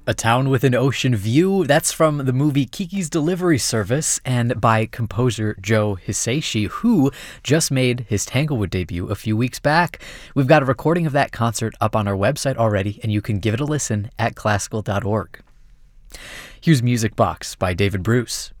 A Town with an Ocean View. That's from the movie Kiki's Delivery Service and by composer Joe Hisaishi, who just made his Tanglewood debut a few weeks back. We've got a recording of that concert up on our website already, and you can give it a listen at classical.org. Here's Music Box by David Bruce.